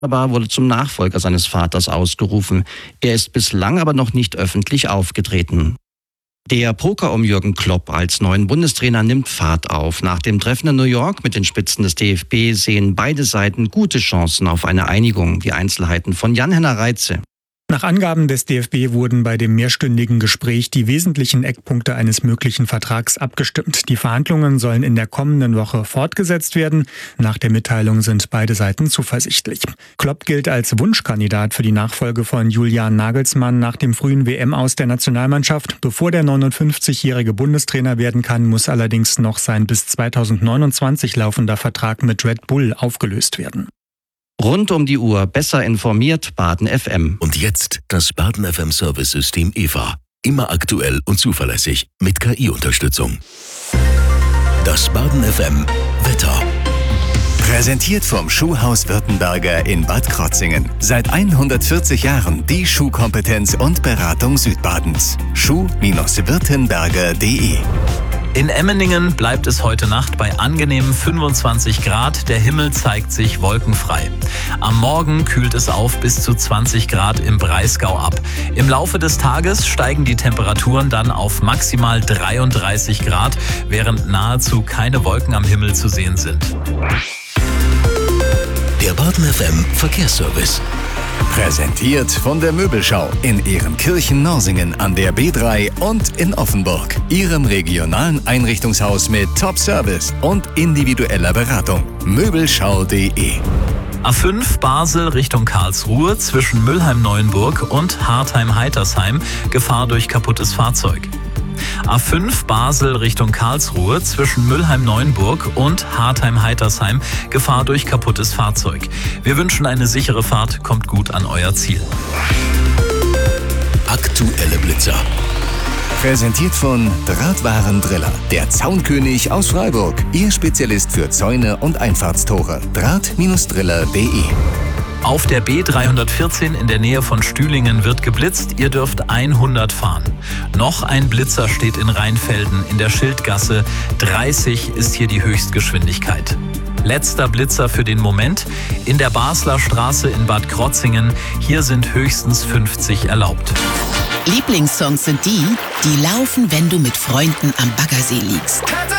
wurde zum Nachfolger seines Vaters ausgerufen. Er ist bislang aber noch nicht öffentlich aufgetreten. Der Poker um Jürgen Klopp als neuen Bundestrainer nimmt Fahrt auf. Nach dem Treffen in New York mit den Spitzen des DFB sehen beide Seiten gute Chancen auf eine Einigung. Die Einzelheiten von Jan-Henner Reitze. Nach Angaben des DFB wurden bei dem mehrstündigen Gespräch die wesentlichen Eckpunkte eines möglichen Vertrags abgestimmt. Die Verhandlungen sollen in der kommenden Woche fortgesetzt werden. Nach der Mitteilung sind beide Seiten zuversichtlich. Klopp gilt als Wunschkandidat für die Nachfolge von Julian Nagelsmann nach dem frühen WM-Aus der Nationalmannschaft. Bevor der 59-jährige Bundestrainer werden kann, muss allerdings noch sein bis 2029 laufender Vertrag mit Red Bull aufgelöst werden. Rund um die Uhr besser informiert Baden FM. Und jetzt das Baden FM Service-System EVA. Immer aktuell und zuverlässig mit KI-Unterstützung. Das Baden FM Wetter. Präsentiert vom Schuhhaus Württemberger in Bad Krotzingen. Seit 140 Jahren die Schuhkompetenz und Beratung Südbadens. Schuh-württemberger.de. In Emmeningen bleibt es heute Nacht bei angenehmen 25 Grad. Der Himmel zeigt sich wolkenfrei. Am Morgen kühlt es auf bis zu 20 Grad im Breisgau ab. Im Laufe des Tages steigen die Temperaturen dann auf maximal 33 Grad, während nahezu keine Wolken am Himmel zu sehen sind. Der Baden FM Verkehrsservice. Präsentiert von der Möbelschau in Ehrenkirchen-Norsingen an der B3 und in Offenburg. Ihrem regionalen Einrichtungshaus mit Top-Service und individueller Beratung. Möbelschau.de. A5 Basel Richtung Karlsruhe zwischen Mülheim-Neuenburg und Hartheim-Heitersheim. Gefahr durch kaputtes Fahrzeug. A5 Basel Richtung Karlsruhe zwischen Mülheim-Neuenburg und Hartheim-Heitersheim. Gefahr durch kaputtes Fahrzeug. Wir wünschen eine sichere Fahrt, kommt gut an euer Ziel. Aktuelle Blitzer. Präsentiert von Drahtwarendriller, der Zaunkönig aus Freiburg. Ihr Spezialist für Zäune und Einfahrtstore. Draht-driller.de. Auf der B314 in der Nähe von Stühlingen wird geblitzt. Ihr dürft 100 fahren. Noch ein Blitzer steht in Rheinfelden in der Schildgasse. 30 ist hier die Höchstgeschwindigkeit. Letzter Blitzer für den Moment. In der Basler Straße in Bad Krotzingen. Hier sind höchstens 50 erlaubt. Lieblingssongs sind die, die laufen, wenn du mit Freunden am Baggersee liegst.